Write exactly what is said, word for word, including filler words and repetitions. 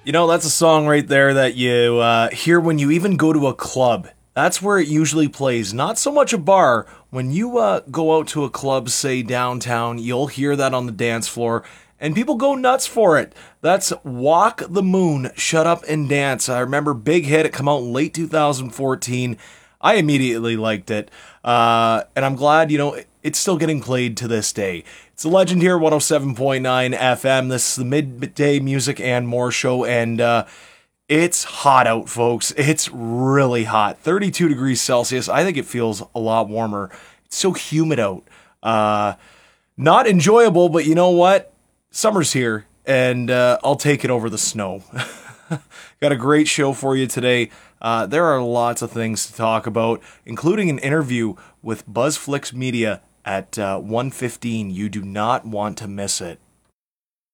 You know, that's a song right there that you uh, hear when you even go to a club. That's where it usually plays. Not so much a bar. When you uh, go out to a club, say downtown, you'll hear that on the dance floor, and people go nuts for it. That's Walk the Moon, Shut Up and Dance. I remember big hit. It came out in late two thousand fourteen. I immediately liked it, uh, and I'm glad, you know, it's still getting played to this day. It's a legend here, one oh seven point nine F M. This is the Midday Music and More show, and uh, it's hot out, folks. It's really hot. thirty-two degrees Celsius. I think it feels a lot warmer. It's so humid out. Uh, not enjoyable, but you know what? Summer's here, and uh, I'll take it over the snow. Got a great show for you today. Uh, there are lots of things to talk about, including an interview with BuzzFlix Media at uh, one fifteen. You do not want to miss it.